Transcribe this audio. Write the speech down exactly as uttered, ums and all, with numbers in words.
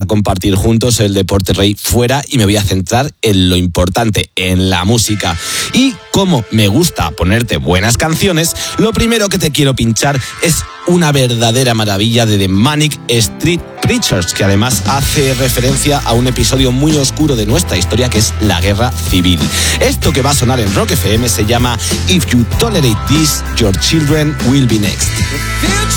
compartir juntos el deporte rey fuera y me voy a centrar en lo importante, en la música. Y como me gusta ponerte buenas canciones, lo primero que te quiero pinchar es una verdadera maravilla de The Manic Street Preachers, que además hace referencia a un episodio muy oscuro de nuestra historia, que es la Guerra Civil. Esto que va a sonar en Rock F M se llama If You Tolerate This, Your Children Will Be Next.